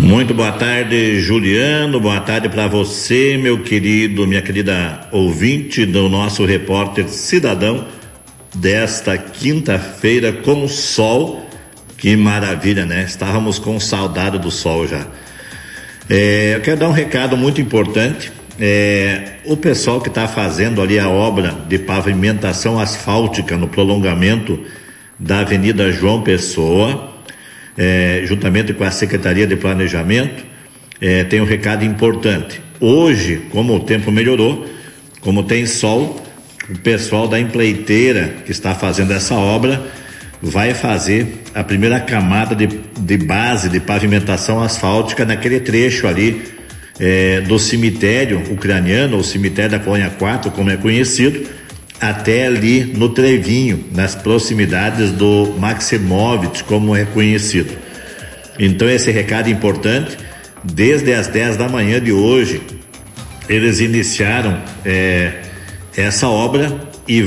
Muito boa tarde, Juliano, boa tarde para você, meu querido, minha querida ouvinte do nosso repórter cidadão desta quinta-feira com sol. Que maravilha, né? Estávamos com saudade do sol já. Eu quero dar um recado muito importante. O pessoal que está fazendo ali a obra de pavimentação asfáltica no prolongamento da Avenida João Pessoa, juntamente com a Secretaria de Planejamento, tem um recado importante. Hoje, como o tempo melhorou, como tem sol, o pessoal da empreiteira que está fazendo essa obra vai fazer a primeira camada de base de pavimentação asfáltica naquele trecho ali do cemitério ucraniano, ou cemitério da Colônia 4, como é conhecido, até ali no Trevinho, nas proximidades do Maximovitch, como é conhecido. Então esse recado é importante. Desde as 10 da manhã de hoje eles iniciaram essa obra